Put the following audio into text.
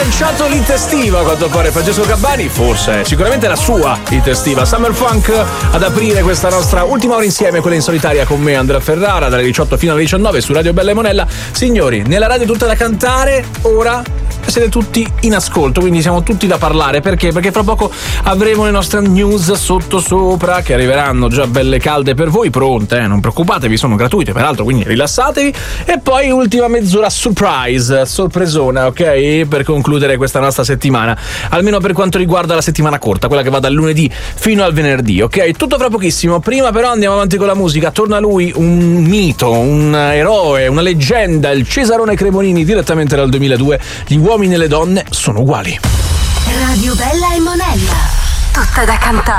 lanciato l'hit estiva, a quanto pare Francesco Gabbani, forse, sicuramente la sua hit estiva. Summer Funk ad aprire questa nostra ultima ora insieme, quella in solitaria con me, Andrea Ferrara, dalle 18 fino alle 19 su Radio Bella e Monella. Signori, nella radio tutta da cantare, ora siete tutti in ascolto, quindi siamo tutti da parlare. Perché? Perché fra poco avremo le nostre news sotto sopra, che arriveranno già belle calde per voi, pronte, non preoccupatevi, sono gratuite peraltro, quindi rilassatevi. E poi ultima mezz'ora surprise, sorpresona, ok? Per concludere questa nostra settimana, almeno per quanto riguarda la settimana corta, quella che va dal lunedì fino al venerdì, ok? Tutto fra pochissimo. Prima però andiamo avanti con la musica. Torna lui, un mito, un eroe, una leggenda, il Cesarone Cremonini, direttamente dal 2002. Gli uomini e le donne sono uguali. Radio Bella e Monella, tutta da cantare.